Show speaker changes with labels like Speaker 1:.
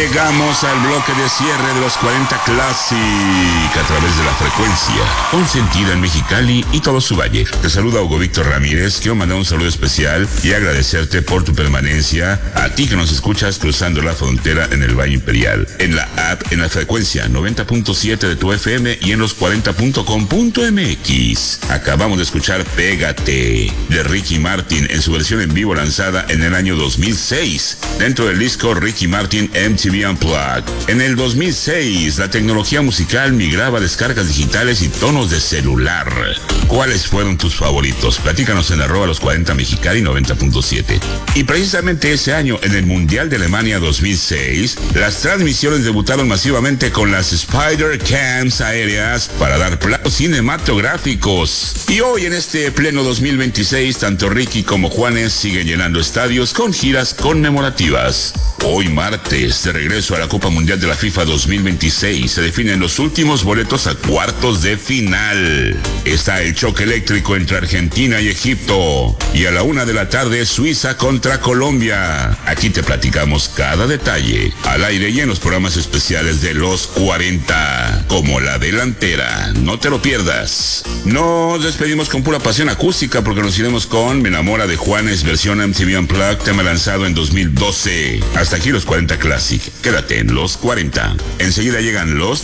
Speaker 1: Llegamos al bloque de cierre de los 40 Classic a través de la frecuencia consentida en Mexicali y todo su valle. Te saluda Hugo Víctor Ramírez. Quiero mandar un saludo especial y agradecerte por tu permanencia, a ti que nos escuchas cruzando la frontera en el Valle Imperial, en la app, en la frecuencia 90.7 de tu FM y en los 40.com.mx. Acabamos de escuchar Pégate de Ricky Martin en su versión en vivo lanzada en el año 2006 dentro del disco Ricky Martin MTV Unplugged. En el 2006, la tecnología musical migraba a descargas digitales y tonos de celular. ¿Cuáles fueron tus favoritos? Platícanos en @los40 Mexicali 90.7. Y precisamente ese año, en el Mundial de Alemania 2006, las transmisiones debutaron masivamente con las Spider Cams aéreas para dar planos cinematográficos. Y hoy, en este pleno 2026, tanto Ricky como Juanes siguen llenando estadios con giras conmemorativas. Hoy martes, de regreso a la Copa Mundial de la FIFA 2026, se definen los últimos boletos a cuartos de final. Está el choque eléctrico entre Argentina y Egipto. Y a la 1 de la tarde, Suiza contra Colombia. Aquí te platicamos cada detalle, al aire y en los programas especiales de los 40, como La Delantera. No te lo pierdas. Nos despedimos con pura pasión acústica porque nos iremos con Me Enamora de Juanes, versión MTV Unplugged, tema lanzado en 2012. Hasta aquí los 40 Classic. Quédate en los 40. Enseguida llegan los